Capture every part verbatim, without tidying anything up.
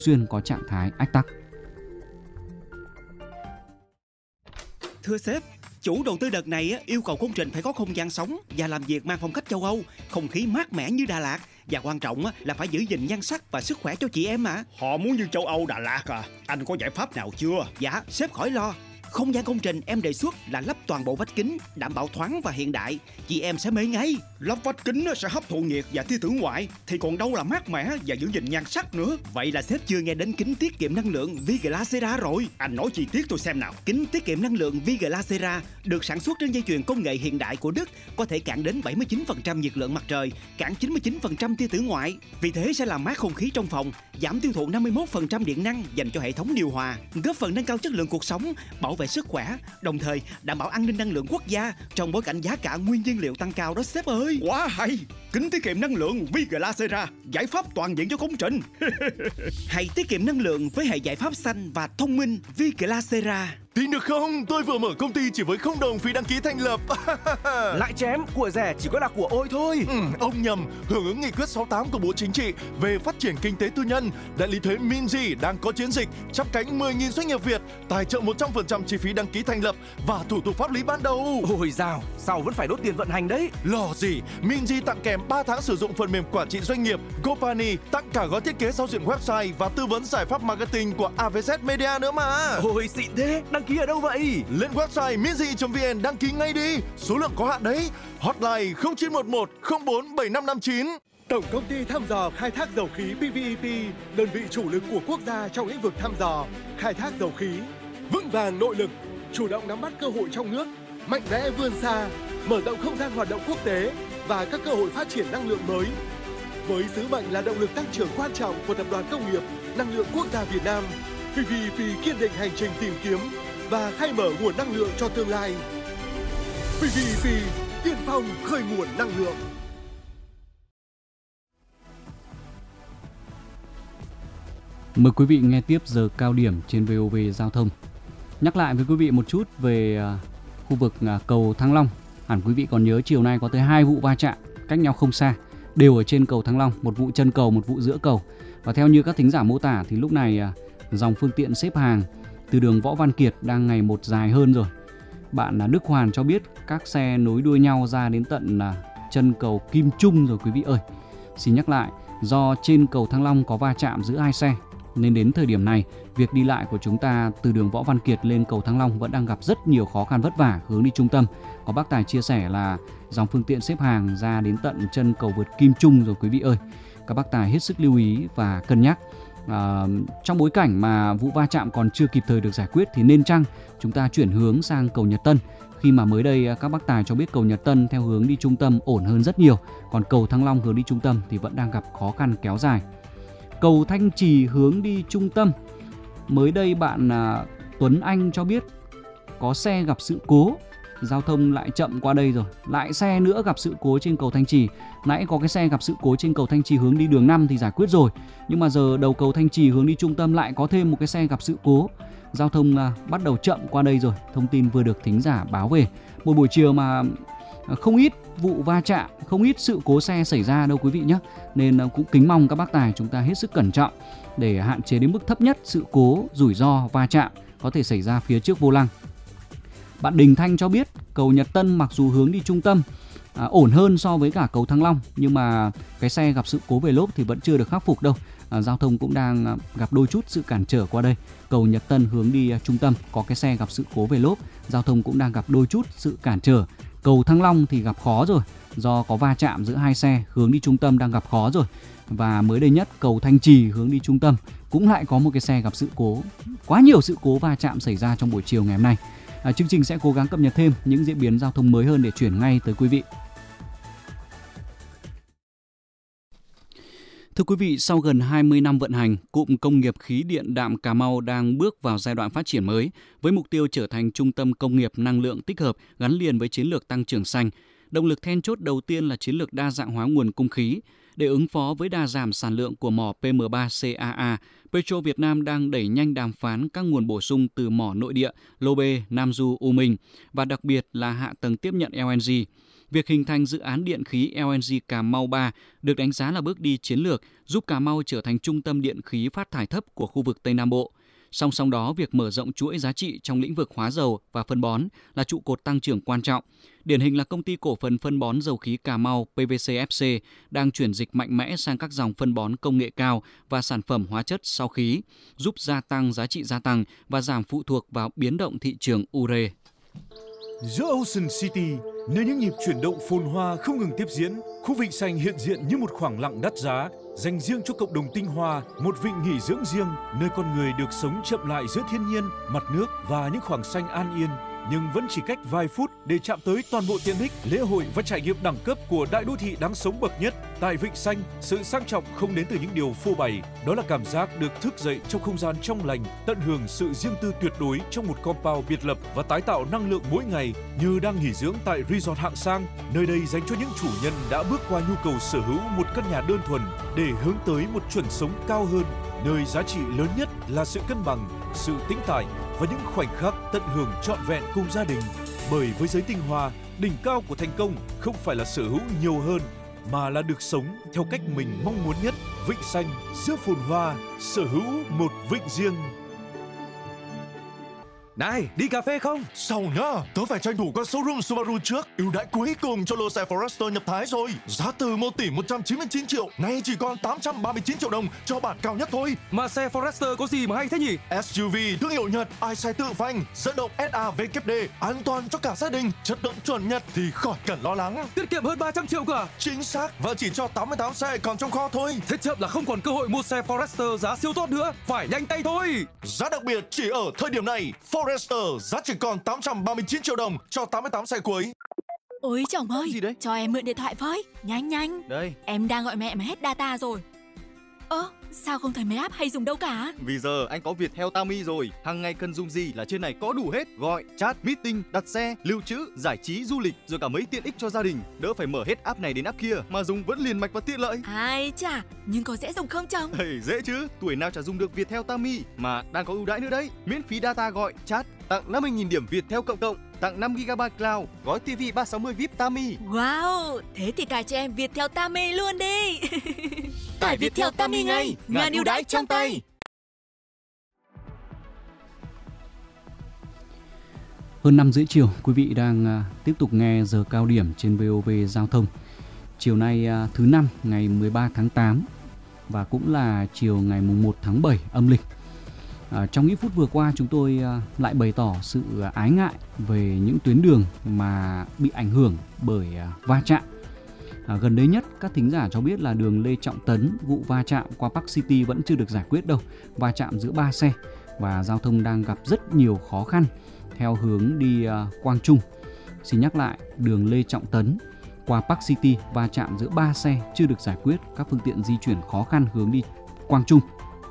xuyên có trạng thái ách tắc. Thưa sếp, chủ đầu tư đợt này yêu cầu công trình phải có không gian sống và làm việc mang phong cách châu Âu, không khí mát mẻ như Đà Lạt, và quan trọng là phải giữ gìn nhan sắc và sức khỏe cho chị em mà. Họ muốn như châu Âu Đà Lạt à? Anh có giải pháp nào chưa? Dạ, sếp khỏi lo. Không gian công trình em đề xuất là lắp toàn bộ vách kính, đảm bảo thoáng và hiện đại. Chị em sẽ mê ngay. Lắp vách kính sẽ hấp thụ nhiệt và tia tử ngoại, thì còn đâu là mát mẻ và giữ gìn nhan sắc nữa. Vậy là sếp chưa nghe đến kính tiết kiệm năng lượng Viglacera rồi. Anh nói chi tiết tôi xem nào. Kính tiết kiệm năng lượng Viglacera được sản xuất trên dây chuyền công nghệ hiện đại của Đức, có thể cản đến bảy mươi chín phần trăm nhiệt lượng mặt trời, cản chín mươi chín phần trăm tia tử ngoại. Vì thế sẽ làm mát không khí trong phòng, giảm tiêu thụ năm mươi mốt phần trăm điện năng dành cho hệ thống điều hòa, góp phần nâng cao chất lượng cuộc sống, bảo vệ sức khỏe, đồng thời đảm bảo an ninh năng lượng quốc gia trong bối cảnh giá cả nguyên nhiên liệu tăng cao đó sếp ơi. Quá hay! Kính tiết kiệm năng lượng Viglacera, giải pháp toàn diện cho công trình. Hãy tiết kiệm năng lượng với hệ giải pháp xanh và thông minh Viglacera. Tin được không? Tôi vừa mở công ty chỉ với không đồng phí đăng ký thành lập. Lại chém, của rẻ chỉ có là của ôi thôi. Ừ, ông nhầm. Hưởng ứng nghị quyết sáu mươi tám của Bộ Chính trị về phát triển kinh tế tư nhân, đại lý thuế Minzy đang có chiến dịch chắp cánh mười nghìn doanh nghiệp Việt, tài trợ một trăm phần trăm chi phí đăng ký thành lập và thủ tục pháp lý ban đầu. Ôi dào, sau vẫn phải đốt tiền vận hành đấy. Lo gì, Minzy tặng kèm ba tháng sử dụng phần mềm quản trị doanh nghiệp GoPani, tặng cả gói thiết kế giao diện website và tư vấn giải pháp marketing của a vê zét Media nữa mà. Ôi xịn thế, đăng ký ở đâu vậy? Lên website minzy chấm vn đăng ký ngay đi, số lượng có hạn đấy. Hotline không chín một một không bốn bảy năm năm chín. Tổng công ty thăm dò khai thác dầu khí pê vê e pê, đơn vị chủ lực của quốc gia trong lĩnh vực thăm dò, khai thác dầu khí, vững vàng nội lực, chủ động nắm bắt cơ hội trong nước, mạnh mẽ vươn xa, mở rộng không gian hoạt động quốc tế và các cơ hội phát triển năng lượng mới. Với sứ mệnh là động lực tăng trưởng quan trọng của Tập đoàn Công nghiệp Năng lượng Quốc gia Việt Nam, pê vê e pê kiên định hành trình tìm kiếm và khai mở nguồn năng lượng cho tương lai. pê vê e pê tiên phong khơi nguồn năng lượng. Mời quý vị nghe tiếp giờ cao điểm trên vê o vê Giao thông. Nhắc lại với quý vị một chút về khu vực cầu Thăng Long. Hẳn quý vị còn nhớ chiều nay có tới hai vụ va chạm cách nhau không xa, đều ở trên cầu Thăng Long, một vụ chân cầu, một vụ giữa cầu. Và theo như các thính giả mô tả thì lúc này dòng phương tiện xếp hàng từ đường Võ Văn Kiệt đang ngày một dài hơn rồi. Bạn Đức Hoàn cho biết các xe nối đuôi nhau ra đến tận chân cầu Kim Trung rồi quý vị ơi. Xin nhắc lại, do trên cầu Thăng Long có va chạm giữa hai xe nên đến thời điểm này, việc đi lại của chúng ta từ đường Võ Văn Kiệt lên cầu Thăng Long vẫn đang gặp rất nhiều khó khăn vất vả hướng đi trung tâm. Có bác Tài chia sẻ là dòng phương tiện xếp hàng ra đến tận chân cầu vượt Kim Trung rồi quý vị ơi. Các bác Tài hết sức lưu ý và cân nhắc. À, trong bối cảnh mà vụ va chạm còn chưa kịp thời được giải quyết thì nên chăng chúng ta chuyển hướng sang cầu Nhật Tân, khi mà mới đây các bác Tài cho biết cầu Nhật Tân theo hướng đi trung tâm ổn hơn rất nhiều, còn cầu Thăng Long hướng đi trung tâm thì vẫn đang gặp khó khăn kéo dài. Cầu Thanh Trì hướng đi trung tâm, mới đây bạn à, Tuấn Anh cho biết có xe gặp sự cố, giao thông lại chậm qua đây rồi, lại xe nữa gặp sự cố trên cầu Thanh Trì. Nãy có cái xe gặp sự cố trên cầu Thanh Trì hướng đi đường năm thì giải quyết rồi, nhưng mà giờ đầu cầu Thanh Trì hướng đi trung tâm lại có thêm một cái xe gặp sự cố, giao thông à, bắt đầu chậm qua đây rồi. Thông tin vừa được thính giả báo về. Một buổi chiều mà không ít vụ va chạm, không ít sự cố xe xảy ra đâu quý vị nhé. Nên cũng kính mong các bác Tài chúng ta hết sức cẩn trọng để hạn chế đến mức thấp nhất sự cố, rủi ro va chạm có thể xảy ra phía trước vô lăng. Bạn Đình Thanh cho biết cầu Nhật Tân mặc dù hướng đi trung tâm à, ổn hơn so với cả cầu Thăng Long, nhưng mà cái xe gặp sự cố về lốp thì vẫn chưa được khắc phục đâu. À, giao thông cũng đang gặp đôi chút sự cản trở qua đây. Cầu Nhật Tân hướng đi trung tâm có cái xe gặp sự cố về lốp, giao thông cũng đang gặp đôi chút sự cản trở. Cầu Thăng Long thì gặp khó rồi, do có va chạm giữa hai xe hướng đi trung tâm đang gặp khó rồi. Và mới đây nhất cầu Thanh Trì hướng đi trung tâm cũng lại có một cái xe gặp sự cố. Quá nhiều sự cố va chạm xảy ra trong buổi chiều ngày hôm nay. À, chương trình sẽ cố gắng cập nhật thêm những diễn biến giao thông mới hơn để chuyển ngay tới quý vị. Thưa quý vị, sau gần hai mươi năm vận hành, cụm công nghiệp khí điện Đạm Cà Mau đang bước vào giai đoạn phát triển mới với mục tiêu trở thành trung tâm công nghiệp năng lượng tích hợp gắn liền với chiến lược tăng trưởng xanh. Động lực then chốt đầu tiên là chiến lược đa dạng hóa nguồn cung khí. Để ứng phó với đà giảm sản lượng của mỏ pê em ba xê a a, Petro Việt Nam đang đẩy nhanh đàm phán các nguồn bổ sung từ mỏ nội địa Lô Bê, Nam Du, U Minh và đặc biệt là hạ tầng tiếp nhận lờ en giê. Việc hình thành dự án điện khí lờ en giê Cà Mau ba được đánh giá là bước đi chiến lược giúp Cà Mau trở thành trung tâm điện khí phát thải thấp của khu vực Tây Nam Bộ. Song song đó, việc mở rộng chuỗi giá trị trong lĩnh vực hóa dầu và phân bón là trụ cột tăng trưởng quan trọng. Điển hình là công ty cổ phần phân bón dầu khí Cà Mau pê vê xê ép xê đang chuyển dịch mạnh mẽ sang các dòng phân bón công nghệ cao và sản phẩm hóa chất sau khí, giúp gia tăng giá trị gia tăng và giảm phụ thuộc vào biến động thị trường ure. Giữa Ocean City, nơi những nhịp chuyển động phồn hoa không ngừng tiếp diễn, khu Vịnh Xanh hiện diện như một khoảng lặng đắt giá, dành riêng cho cộng đồng tinh hoa, một vịnh nghỉ dưỡng riêng, nơi con người được sống chậm lại giữa thiên nhiên, mặt nước và những khoảng xanh an yên. Nhưng vẫn chỉ cách vài phút để chạm tới toàn bộ tiện ích, lễ hội và trải nghiệm đẳng cấp của đại đô thị đáng sống bậc nhất. Tại Vịnh Xanh, sự sang trọng không đến từ những điều phô bày, đó là cảm giác được thức dậy trong không gian trong lành, tận hưởng sự riêng tư tuyệt đối trong một compound biệt lập và tái tạo năng lượng mỗi ngày, như đang nghỉ dưỡng tại resort hạng sang. Nơi đây dành cho những chủ nhân đã bước qua nhu cầu sở hữu một căn nhà đơn thuần để hướng tới một chuẩn sống cao hơn, nơi giá trị lớn nhất là sự cân bằng, sự tĩnh tại và những khoảnh khắc tận hưởng trọn vẹn cùng gia đình. Bởi với giới tinh hoa, đỉnh cao của thành công không phải là sở hữu nhiều hơn, mà là được sống theo cách mình mong muốn nhất. Vịnh Xanh giữa phồn hoa, sở hữu một vịnh riêng. Này, đi cà phê không? Sau nhá, tớ phải tranh thủ qua showroom Subaru trước. Ưu đãi cuối cùng cho lô xe Forester nhập Thái rồi. Giá từ một tỷ một trăm chín mươi chín triệu, nay chỉ còn tám trăm ba mươi chín triệu đồng cho bản cao nhất thôi. Mà xe Forester có gì mà hay thế nhỉ? ét u vê thương hiệu Nhật, ai xe tự phanh, dẫn động ét a vê kép đê, an toàn cho cả gia đình, chất lượng chuẩn Nhật thì khỏi cần lo lắng. Tiết kiệm hơn ba trăm triệu cả. Chính xác, và chỉ cho tám mươi tám xe còn trong kho thôi. Thế chậm là không còn cơ hội mua xe Forester giá siêu tốt nữa, phải nhanh tay thôi. Giá đặc biệt chỉ ở thời điểm này. Forester giá chỉ còn tám trăm ba mươi chín triệu đồng cho tám mươi tám xe cuối. Ôi chồng ơi, Gì đấy? cho em mượn điện thoại với, nhanh nhanh. Đây. Em đang gọi mẹ mà hết data rồi. Ơ, sao không thấy mấy app hay dùng đâu cả? Vì giờ anh có Viettel Tami rồi, hàng ngày cần dùng gì là trên này có đủ hết, gọi, chat, meeting, đặt xe, lưu trữ, giải trí, du lịch, rồi cả mấy tiện ích cho gia đình. Đỡ phải mở hết app này đến app kia mà dùng vẫn liền mạch và tiện lợi. Ai chà, nhưng có dễ dùng không chồng? Hey, dễ chứ, tuổi nào chả dùng được Viettel Tami mà đang có ưu đãi nữa đấy. Miễn phí data gọi, chat, tặng năm mươi nghìn điểm Viettel cộng cộng, tặng năm gi ga bai cloud, gói ti vi ba sáu mươi vi ai pi Tami. Wow, thế thì cài cho em Viettel Tami luôn đi. Tải Viettel Tami ngay, ngàn ưu đãi trong tay. Hơn năm rưỡi chiều, quý vị đang uh, tiếp tục nghe giờ cao điểm trên vê o vê Giao thông. Chiều nay uh, thứ năm ngày mười ba tháng tám và cũng là chiều ngày mùng một tháng bảy âm lịch. À, trong ít phút vừa qua chúng tôi à, lại bày tỏ sự à, ái ngại về những tuyến đường mà bị ảnh hưởng bởi à, va chạm. À, gần đây nhất các thính giả cho biết là đường Lê Trọng Tấn, vụ va chạm qua Park City vẫn chưa được giải quyết đâu. Va chạm giữa ba xe và giao thông đang gặp rất nhiều khó khăn theo hướng đi à, Quang Trung. Xin nhắc lại, đường Lê Trọng Tấn qua Park City va chạm giữa ba xe chưa được giải quyết, các phương tiện di chuyển khó khăn hướng đi Quang Trung.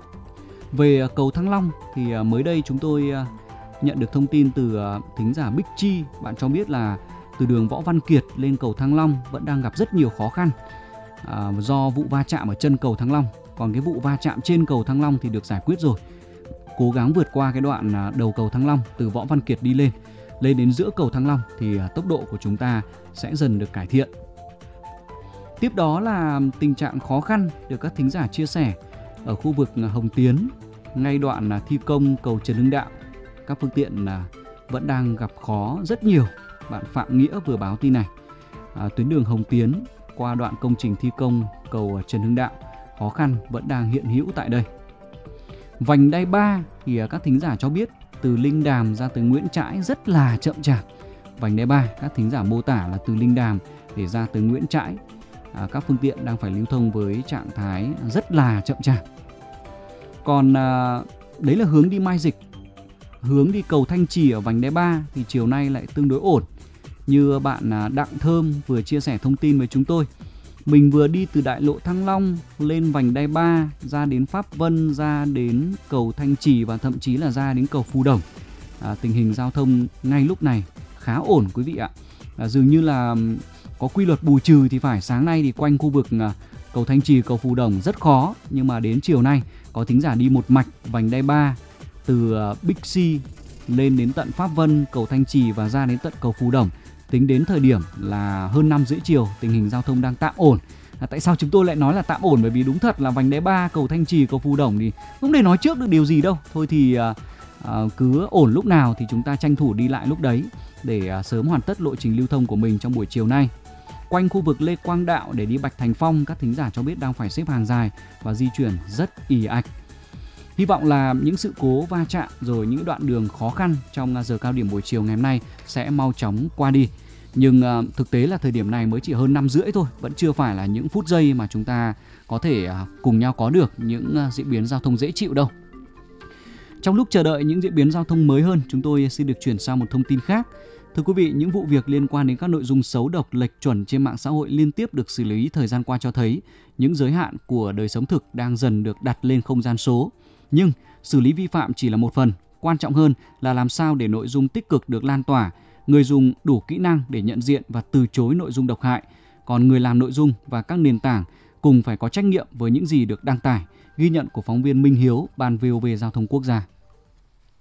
Về cầu Thăng Long thì mới đây chúng tôi nhận được thông tin từ thính giả Bích Chi. Bạn cho biết là từ đường Võ Văn Kiệt lên cầu Thăng Long vẫn đang gặp rất nhiều khó khăn à, do vụ va chạm ở chân cầu Thăng Long. Còn cái vụ va chạm trên cầu Thăng Long thì được giải quyết rồi. Cố gắng vượt qua cái đoạn đầu cầu Thăng Long từ Võ Văn Kiệt đi lên, lên đến giữa cầu Thăng Long thì tốc độ của chúng ta sẽ dần được cải thiện. Tiếp đó là tình trạng khó khăn được các thính giả chia sẻ ở khu vực Hồng Tiến, ngay đoạn thi công cầu Trần Hưng Đạo. Các phương tiện vẫn đang gặp khó rất nhiều. Bạn Phạm Nghĩa vừa báo tin này. À, tuyến đường Hồng Tiến qua đoạn công trình thi công cầu Trần Hưng Đạo, khó khăn vẫn đang hiện hữu tại đây. Vành đai ba thì các thính giả cho biết từ Linh Đàm ra tới Nguyễn Trãi rất là chậm chạp. Vành đai ba các thính giả mô tả là từ Linh Đàm để ra tới Nguyễn Trãi, à, các phương tiện đang phải lưu thông với trạng thái rất là chậm chạp. Còn à, đấy là hướng đi Mai Dịch. Hướng đi cầu Thanh Trì ở vành đai ba thì chiều nay lại tương đối ổn. Như bạn à, Đặng Thơm vừa chia sẻ thông tin với chúng tôi, mình vừa đi từ đại lộ Thăng Long lên vành đai ba, ra đến Pháp Vân, ra đến cầu Thanh Trì và thậm chí là ra đến cầu Phù Đồng. À, tình hình giao thông ngay lúc này khá ổn quý vị ạ. À, dường như là có quy luật bù trừ thì phải. Sáng nay thì quanh khu vực à, cầu Thanh Trì, cầu Phù Đồng rất khó, nhưng mà đến chiều nay có thính giả đi một mạch vành đai ba từ uh, Big C lên đến tận Pháp Vân, cầu Thanh Trì và ra đến tận cầu Phù Đồng Tính đến thời điểm là hơn năm rưỡi chiều, tình hình giao thông đang tạm ổn. À, tại sao chúng tôi lại nói là tạm ổn? Bởi vì đúng thật là vành đai ba, cầu Thanh Trì, cầu Phù Đổng thì không thể nói trước được điều gì đâu. Thôi thì à, à, cứ ổn lúc nào thì chúng ta tranh thủ đi lại lúc đấy để à, sớm hoàn tất lộ trình lưu thông của mình trong buổi chiều nay. Quanh khu vực Lê Quang Đạo để đi Bạch Thành Phong, các thính giả cho biết đang phải xếp hàng dài và di chuyển rất ì ạch. Hy vọng là những sự cố va chạm rồi những đoạn đường khó khăn trong giờ cao điểm buổi chiều ngày hôm nay sẽ mau chóng qua đi. Nhưng uh, thực tế là thời điểm này mới chỉ hơn năm rưỡi thôi, vẫn chưa phải là những phút giây mà chúng ta có thể uh, cùng nhau có được những uh, diễn biến giao thông dễ chịu đâu. Trong lúc chờ đợi những diễn biến giao thông mới hơn, chúng tôi xin được chuyển sang một thông tin khác. Thưa quý vị, những vụ việc liên quan đến các nội dung xấu độc, lệch chuẩn trên mạng xã hội liên tiếp được xử lý thời gian qua cho thấy những giới hạn của đời sống thực đang dần được đặt lên không gian số. Nhưng xử lý vi phạm chỉ là một phần, quan trọng hơn là làm sao để nội dung tích cực được lan tỏa, người dùng đủ kỹ năng để nhận diện và từ chối nội dung độc hại. Còn người làm nội dung và các nền tảng cùng phải có trách nhiệm với những gì được đăng tải. Ghi nhận của phóng viên Minh Hiếu, Ban vê o vê Giao thông Quốc gia.